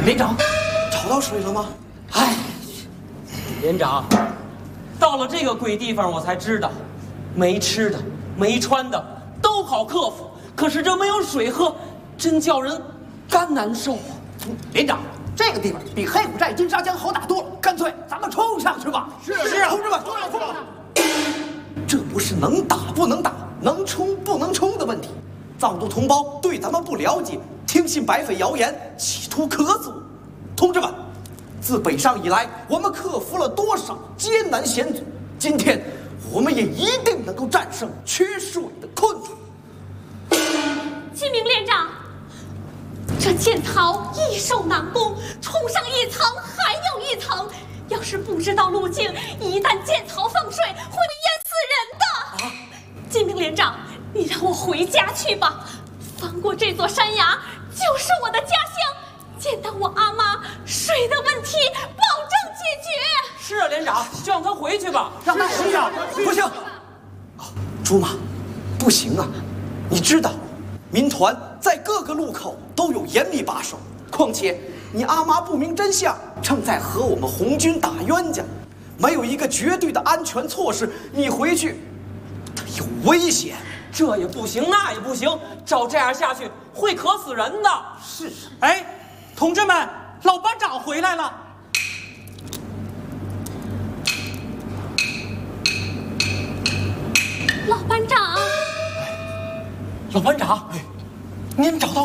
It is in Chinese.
连长，找到水了吗？ 哎，连长，到了这个鬼地方，我才知道，没吃的、没穿的都好克服，可是这没有水喝，真叫人干难受啊！ 连长，这个地方比黑虎寨、金沙江好打多了，干脆咱们冲上去吧！ 是啊，同志们，冲上！这不是能打不能打、能冲不能冲的问题。藏族同胞对咱们不了解，听信白匪谣言，企图克死我。同志们，自北上以来，我们克服了多少艰难险阻？今天，我们也一定能够战胜缺水的困境。 金明连长，这箭桃易守难攻，冲上一层还有一层。要是不知道路径，一旦箭桃放水，会淹死人的。金明连长，你让我回家去吧，翻过这座山崖就是我的家乡。见到我阿妈，水的问题保证解决。 是啊，连长，就让他回去吧。 让他回去，不行。朱妈，不行啊！你知道，民团在各个路口都有严密把守，况且你阿妈不明真相，正在和我们红军打冤家，没有一个绝对的安全措施，你回去，它有危险。 这也不行，那也不行，照这样下去会渴死人的。 是。 哎，同志们，老班长回来了。 老班长， 老班长，您找到